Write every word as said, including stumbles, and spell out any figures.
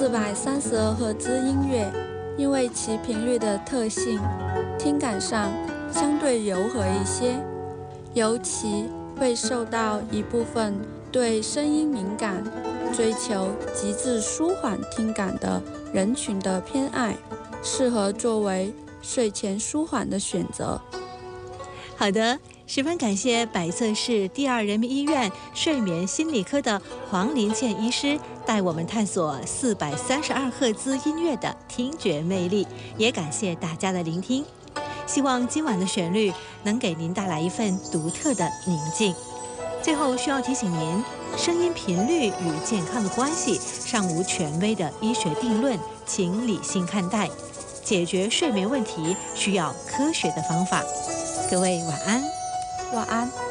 四百三十二赫兹音乐，因为其频率的特性，听感上相对柔和一些，尤其会受到一部分对声音敏感、追求极致舒缓听感的人群的偏爱，适合作为睡前舒缓的选择。 好的，十分感谢百色市第二人民医院睡眠心理科的黄林健医师带我们探索四百三十二赫兹音乐的听觉魅力，也感谢大家的聆听。希望今晚的旋律能给您带来一份独特的宁静。最后需要提醒您，声音频率与健康的关系尚无权威的医学定论，请理性看待。解决睡眠问题需要科学的方法。各位晚安。 晚安。